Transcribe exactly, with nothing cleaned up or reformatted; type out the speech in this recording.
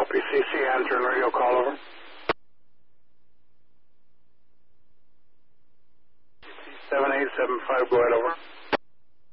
Copy. C C, answering radio call, over. seven eight seven five, go ahead, over.